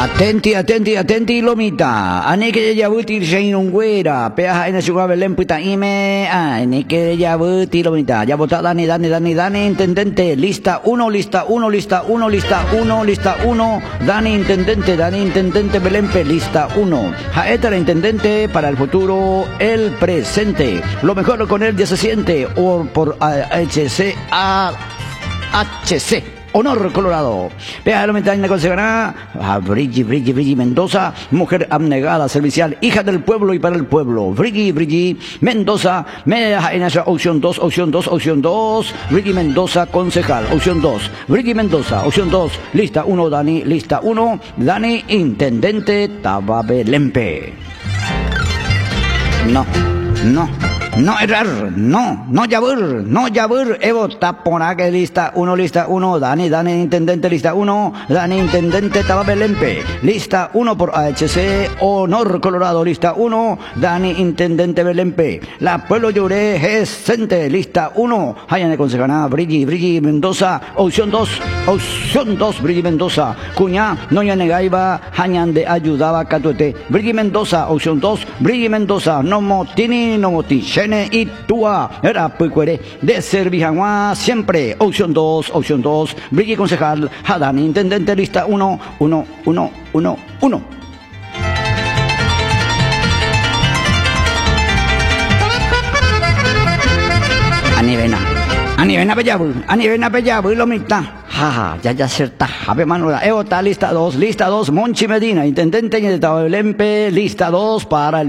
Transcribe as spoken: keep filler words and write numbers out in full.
Atenti, atenti, atenti, lomita. Ane que ya buti seinungwera. Peah ina suga Belén puta ime. Ane que ya buti lomita. Ya vota dani, dani, dani, dani, intendente. Lista uno, lista uno, lista uno, lista uno, lista uno. Dani, intendente, Dani, intendente Belempe, lista uno. Jaeta, la intendente para el futuro, el presente. Lo mejor con él ya se siente. O por H C A H C. Honor Colorado. Vea, la la conseguirá a Brigi, Brigi, Brigi Mendoza, mujer abnegada, servicial, hija del pueblo y para el pueblo. Brigi, Brigi Mendoza, me en esa opción dos, opción dos, opción dos. Brigi Mendoza, concejal, opción dos. Brigi Mendoza, opción dos. Lista uno, Dani, lista uno. Dani, intendente Tababelempe. No, no. No errar, no, no yabur, no yabur, Evo tapona que lista uno, lista uno, Dani, Dani, intendente, lista uno, Dani, intendente Tababelempe, lista uno por H C, Honor Colorado, lista uno, Dani, intendente Belempe, la Pueblo Lloré, Gesente, lista uno, Hayane Consejana, Brigi, Brigi Mendoza, opción dos, opción dos, Brigi Mendoza, Cuña, Noña Negaiba, Hayan de Ayudaba Catuete, Brigi Mendoza, opción dos, Brigi Mendoza, no motini, no moti, y Tua, era Pucuere, de Servijagua, siempre, opción dos, opción dos, Brigi Concejal, Hadan, intendente, lista uno, uno, uno, uno, uno. Anivena, Anivena Pellabu, Anivena Pellabu, lo mitad. Jaja, ya ya acerta, Javi Manuela, Evo está lista dos, lista dos, Monchi Medina, intendente de Tababelempe, lista dos para el